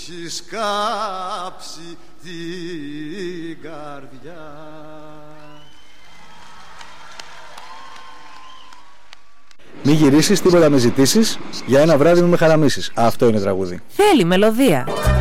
έχεις κάψει την καρδιά. Μη γυρίσεις, τίποτα με ζητήσεις, για ένα βράδυ μη με χαραμίσεις. Αυτό είναι τραγούδι. Θέλει μελωδία.